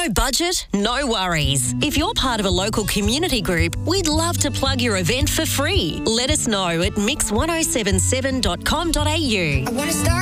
No budget? No worries. If you're part of a local community group, we'd love to plug your event for free. Let us know at mix1077.com.au. I want to start